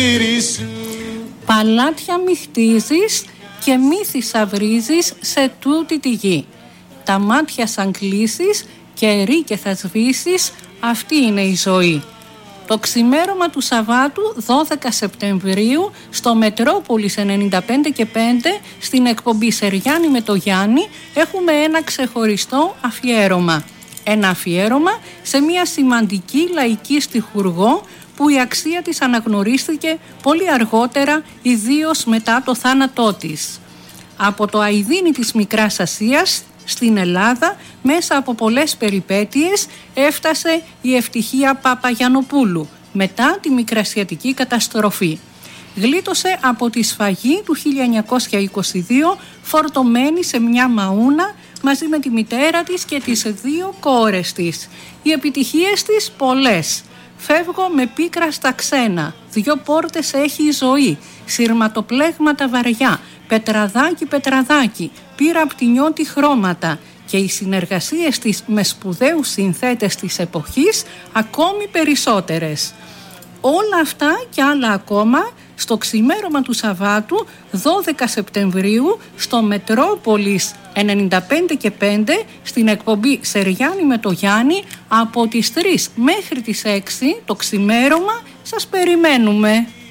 χείλη σου. Παλάτια μη χτίζεις και μη θησαυρίζεις σε τούτη τη γη. Τα μάτια σαν κλείσεις και ρί θα σβήσεις, αυτή είναι η ζωή. Το ξημέρωμα του Σαββάτου 12 Σεπτεμβρίου στο Μετρόπολης 95 και 5 στην εκπομπή Σεριάννη με το Γιάννη έχουμε ένα ξεχωριστό αφιέρωμα. Ένα αφιέρωμα σε μια σημαντική λαϊκή στιχουργό που η αξία της αναγνωρίστηκε πολύ αργότερα, ιδίως μετά το θάνατό της. Από το αηδίνι της Μικράς Ασίας στην Ελλάδα, μέσα από πολλές περιπέτειες, έφτασε η Ευτυχία Παπαγιαννοπούλου μετά τη Μικρασιατική καταστροφή. Γλίτωσε από τη σφαγή του 1922 φορτωμένη σε μια μαούνα μαζί με τη μητέρα της και τις 2 κόρες της. Οι επιτυχίες της πολλές. Φεύγω με πίκρα στα ξένα, 2 πόρτες έχει η ζωή, σειρματοπλέγματα βαριά, πετραδάκι πετραδάκι, πήρα απ' τη νιώτη χρώματα και οι συνεργασίες της με σπουδαίους συνθέτες της εποχής ακόμη περισσότερες. Όλα αυτά και άλλα ακόμα στο ξημέρωμα του Σαββάτου 12 Σεπτεμβρίου στο Μετρόπολης 95 και 5 στην εκπομπή Σεριάννη με το Γιάννη από τις 3 μέχρι τις 6 το ξημέρωμα σας περιμένουμε.